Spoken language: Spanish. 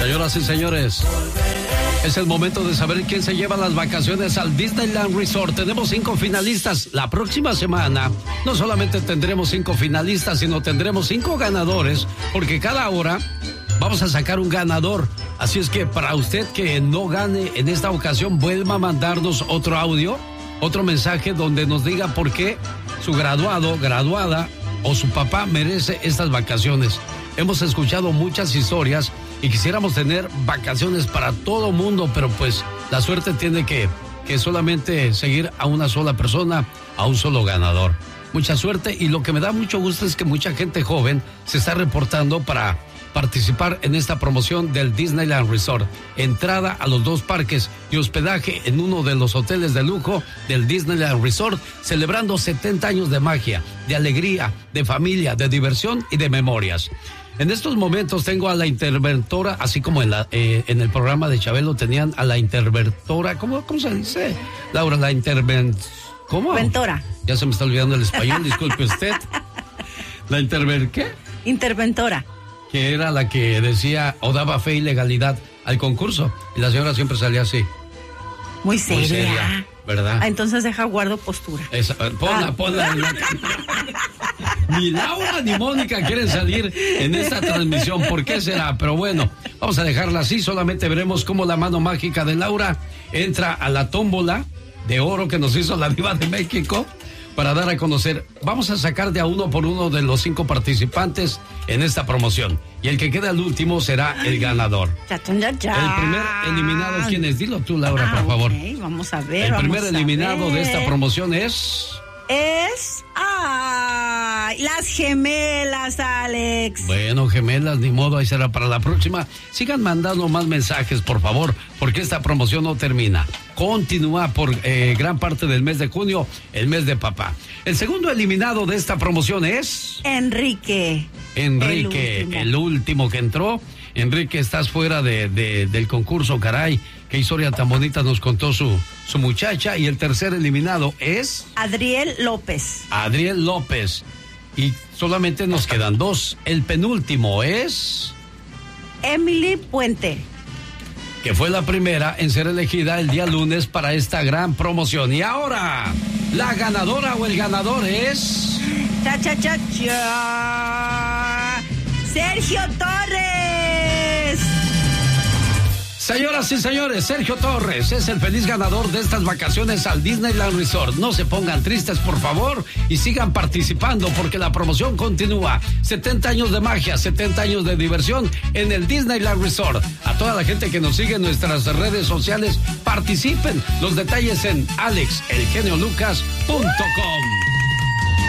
Señoras y señores, es el momento de saber quién se lleva las vacaciones al Disneyland Resort. Tenemos 5 finalistas. La próxima semana no solamente tendremos 5 finalistas, sino tendremos 5 ganadores, porque cada hora vamos a sacar un ganador. Así es que para usted que no gane en esta ocasión, vuelva a mandarnos otro audio, otro mensaje donde nos diga por qué su graduado, graduada o su papá merece estas vacaciones. Hemos escuchado muchas historias y quisiéramos tener vacaciones para todo mundo, pero pues la suerte tiene que solamente seguir a una sola persona, a un solo ganador. Mucha suerte, y lo que me da mucho gusto es que mucha gente joven se está reportando para participar en esta promoción del Disneyland Resort. Entrada a los 2 parques y hospedaje en uno de los hoteles de lujo del Disneyland Resort, celebrando 70 años de magia, de alegría, de familia, de diversión y de memorias. En estos momentos tengo a la interventora, así como en el programa de Chabelo tenían a la interventora, ¿cómo se dice? Laura, ¿cómo? Interventora. Ya se me está olvidando el español, disculpe usted. ¿La qué? Interventora. Que era la que decía o daba fe y legalidad al concurso. Y la señora siempre salía así. Muy seria. ¿Verdad? Entonces deja guardo postura. Ponla. Ni Laura ni Mónica quieren salir en esta transmisión. ¿Por qué será? Pero bueno, vamos a dejarla así. Solamente veremos cómo la mano mágica de Laura entra a la tómbola de oro que nos hizo la Diva de México para dar a conocer. Vamos a sacar de a uno por uno de los 5 participantes en esta promoción. Y el que queda al último será el ganador. Ya. El primer eliminado, ¿quién es? Dilo tú, Laura, por favor. Okay, vamos a ver. El primer eliminado de esta promoción es... las gemelas, Alex. Bueno, gemelas, ni modo, ahí será para la próxima. Sigan mandando más mensajes, por favor, porque esta promoción no termina. Continúa por gran parte del mes de junio, el mes de papá. El segundo eliminado de esta promoción es... Enrique, el último que entró. Enrique, estás fuera del concurso, caray. Qué historia tan bonita nos contó su muchacha. Y el tercer eliminado es... Adriel López. Y solamente nos quedan 2. El penúltimo es... Emily Puente, que fue la primera en ser elegida el día lunes para esta gran promoción. Y ahora, la ganadora o el ganador es... Sergio Torres. Señoras y señores, Sergio Torres es el feliz ganador de estas vacaciones al Disneyland Resort. No se pongan tristes, por favor, y sigan participando porque la promoción continúa. 70 años de magia, 70 años de diversión en el Disneyland Resort. A toda la gente que nos sigue en nuestras redes sociales, participen. Los detalles en alexelgeniolucas.com.